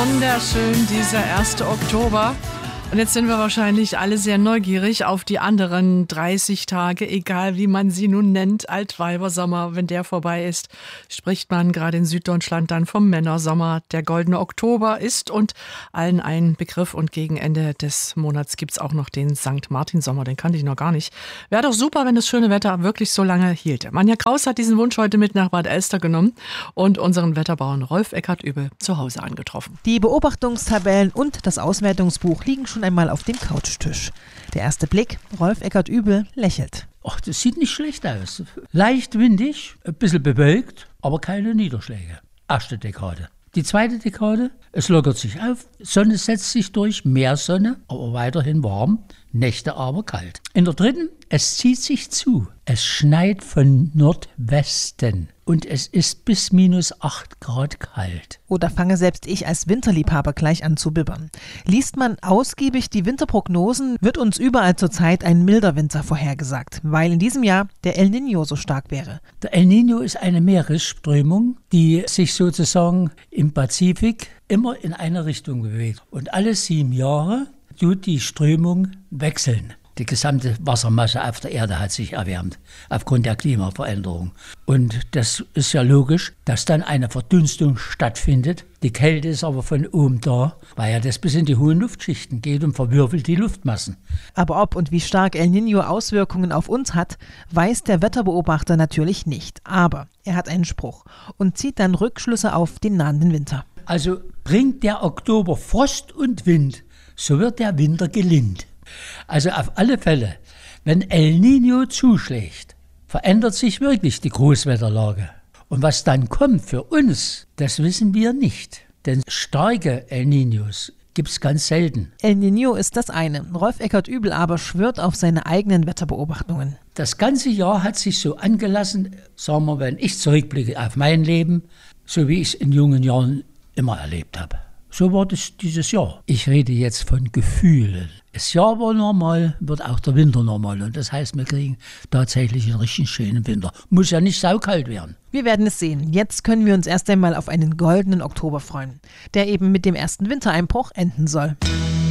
Wunderschön, dieser 1. Oktober. Und jetzt sind wir wahrscheinlich alle sehr neugierig auf die anderen 30 Tage, egal wie man sie nun nennt. Altweibersommer, wenn der vorbei ist, spricht man gerade in Süddeutschland dann vom Männersommer. Der goldene Oktober ist und allen ein Begriff. Und gegen Ende des Monats gibt's auch noch den St. Martin-Sommer, den kannte ich noch gar nicht. Wäre doch super, wenn das schöne Wetter wirklich so lange hielte. Manja Kraus hat diesen Wunsch heute mit nach Bad Elster genommen und unseren Wetterbauern Rolf Eckert-Übel zu Hause angetroffen. Die Beobachtungstabellen und das Auswertungsbuch liegen schon einmal auf dem Couchtisch. Der erste Blick, Rolf Eckert-Übel lächelt. Ach, das sieht nicht schlecht aus. Leicht windig, ein bisschen bewölkt, aber keine Niederschläge. Erste Dekade. Die zweite Dekade, es lockert sich auf, Sonne setzt sich durch, mehr Sonne, aber weiterhin warm, Nächte aber kalt. In der dritten, es zieht sich zu. Es schneit von Nordwesten und es ist bis -8 Grad kalt. Oder fange selbst ich als Winterliebhaber gleich an zu bibbern. Liest man ausgiebig die Winterprognosen, wird uns überall zurzeit ein milder Winter vorhergesagt, weil in diesem Jahr der El Niño so stark wäre. Der El Niño ist eine Meeresströmung, die sich sozusagen im Pazifik immer in eine Richtung bewegt. Und alle 7 Jahre tut die Strömung wechseln. Die gesamte Wassermasse auf der Erde hat sich erwärmt, aufgrund der Klimaveränderung. Und das ist ja logisch, dass dann eine Verdunstung stattfindet. Die Kälte ist aber von oben da, weil ja das bis in die hohen Luftschichten geht und verwirbelt die Luftmassen. Aber ob und wie stark El Niño Auswirkungen auf uns hat, weiß der Wetterbeobachter natürlich nicht. Aber er hat einen Spruch und zieht dann Rückschlüsse auf den nahenden Winter. Also bringt der Oktober Frost und Wind, so wird der Winter gelind. Also auf alle Fälle, wenn El Niño zuschlägt, verändert sich wirklich die Großwetterlage. Und was dann kommt für uns, das wissen wir nicht. Denn starke El Niños gibt es ganz selten. El Niño ist das eine. Rolf Eckert-Übel aber schwört auf seine eigenen Wetterbeobachtungen. Das ganze Jahr hat sich so angelassen, sagen wir, wenn ich zurückblicke auf mein Leben, so wie ich es in jungen Jahren immer erlebt habe. So war das dieses Jahr. Ich rede jetzt von Gefühlen. Das Jahr war normal, wird auch der Winter normal. Und das heißt, wir kriegen tatsächlich einen richtig schönen Winter. Muss ja nicht saukalt werden. Wir werden es sehen. Jetzt können wir uns erst einmal auf einen goldenen Oktober freuen, der eben mit dem ersten Wintereinbruch enden soll.